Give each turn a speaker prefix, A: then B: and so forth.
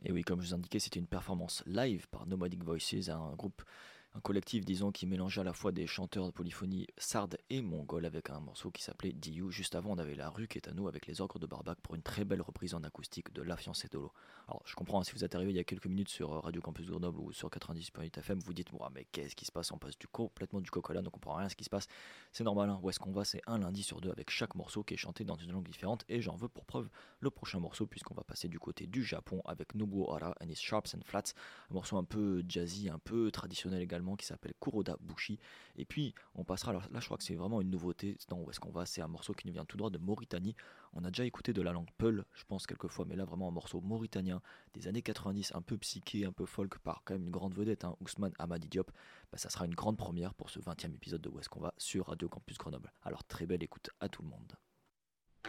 A: Et oui, comme je vous indiquais, c'était une performance live par Nomadic Voices, un collectif, disons, qui mélangeait à la fois des chanteurs de polyphonie sarde et mongole avec un morceau qui s'appelait Diyu. Juste avant, on avait La Rue qui est à nous avec les Orgues de Barbac pour une très belle reprise en acoustique de La Fiancée de l'eau. Alors, je comprends, hein, si vous êtes arrivé il y a quelques minutes sur Radio Campus Grenoble ou sur 90.8 FM, vous dites, moi, mais qu'est-ce qui se passe? On passe complètement du coq à l'âne, on comprend rien à ce qui se passe. C'est normal, hein. Où est-ce qu'on va? C'est un lundi sur deux avec chaque morceau qui est chanté dans une langue différente. Et j'en veux pour preuve le prochain morceau, puisqu'on va passer du côté du Japon avec Nobuo Hara and his Sharps and Flats, un morceau un peu jazzy, un peu traditionnel également, qui s'appelle Kuroda Bushi. Et puis on passera, alors là je crois que c'est vraiment une nouveauté dans Où est-ce qu'on va, c'est un morceau qui nous vient tout droit de Mauritanie. On a déjà écouté de la langue Peul, je pense quelques fois, mais là vraiment un morceau mauritanien des années 90, un peu psyché, un peu folk, par quand même une grande vedette, hein, Ousmane Hamadi Diop. Bah, ça sera une grande première pour ce 20e épisode de Où est-ce qu'on va sur Radio Campus Grenoble. Alors très belle écoute à tout le monde.